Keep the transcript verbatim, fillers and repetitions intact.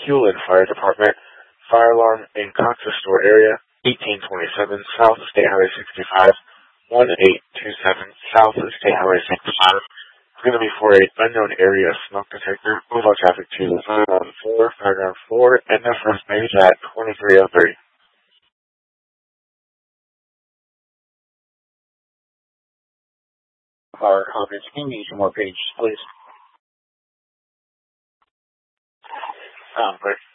Hewlin Fire Department. Fire alarm in Cox's Store area, eighteen twenty-seven South State Highway sixty-five, eighteen twenty-seven South State Highway sixty-five. It's going to be for a unknown area smoke detector. Move all traffic to Fireground four, Fireground four, and the first page at twenty-three oh three. Fire comments. Can you use more pages, please? Um, but